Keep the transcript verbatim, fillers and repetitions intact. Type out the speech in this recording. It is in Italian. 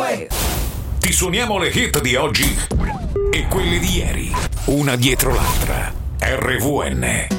due. Ti suoniamo le hit di oggi e quelle di ieri, una dietro l'altra. R V N